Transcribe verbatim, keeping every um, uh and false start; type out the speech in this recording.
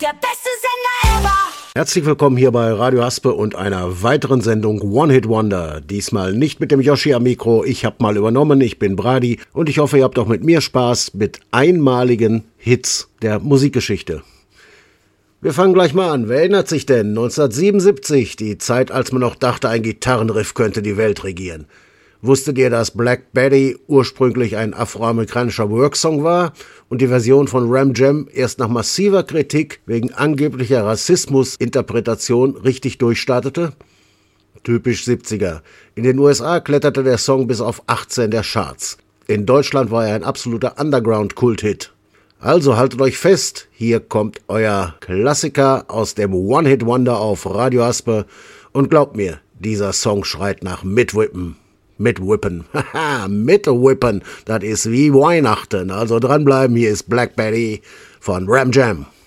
Der beste Sender ever! Herzlich willkommen hier bei Radio Haspe und einer weiteren Sendung One Hit Wonder. Diesmal nicht mit dem Yoshi am Mikro, ich hab mal übernommen, ich bin Brady und ich hoffe, ihr habt auch mit mir Spaß mit einmaligen Hits der Musikgeschichte. Wir fangen gleich mal an. Wer erinnert sich denn? neunzehnhundertsiebenundsiebzig, die Zeit, als man noch dachte, ein Gitarrenriff könnte die Welt regieren. Wusstet ihr, dass Black Betty ursprünglich ein afroamerikanischer Worksong war und die Version von Ram Jam erst nach massiver Kritik wegen angeblicher Rassismusinterpretation richtig durchstartete? Typisch siebziger. In den U S A kletterte der Song bis auf achtzehn der Charts. In Deutschland war er ein absoluter Underground-Kult-Hit. Also haltet euch fest, hier kommt euer Klassiker aus dem One-Hit-Wonder auf Radio Haspe und glaubt mir, dieser Song schreit nach Mitwippen. Mitwippen. Haha, Mitwippen. Das ist wie Weihnachten. Also dranbleiben, hier ist Black Betty von Ram Jam.